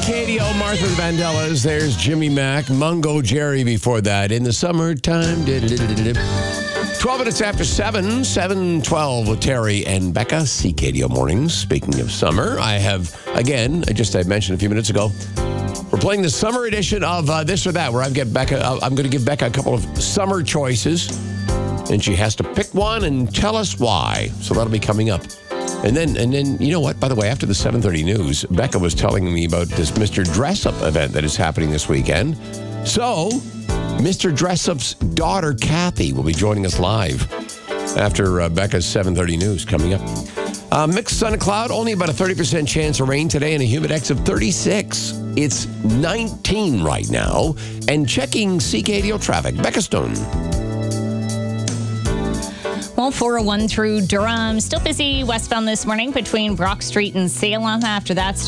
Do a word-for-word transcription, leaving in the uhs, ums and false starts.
K D O, Martha Vandellas. There's Jimmy Mack, Mungo Jerry before that. In the summertime. twelve minutes after seven, seven twelve with Terry and Becca, C K D O Mornings. Speaking of summer, I have, again, I just I mentioned a few minutes ago, we're playing the summer edition of uh, This or That, where I get Becca, uh, I'm going to give Becca a couple of summer choices, and she has to pick one and tell us why. So that'll be coming up. And then, and then, you know what? By the way, after the seven thirty news, Becca was telling me about this Mister Dress-Up event that is happening this weekend. So, Mister Dress-Up's daughter, Kathy, will be joining us live after uh, Becca's seven thirty news coming up. Uh, mixed sun and cloud, only about a thirty percent chance of rain today and a humidex of thirty-six. It's nineteen right now. And checking C K D O traffic, Becca Stone. Well, four oh one through Durham. Still busy westbound this morning between Brock Street and Salem. After that,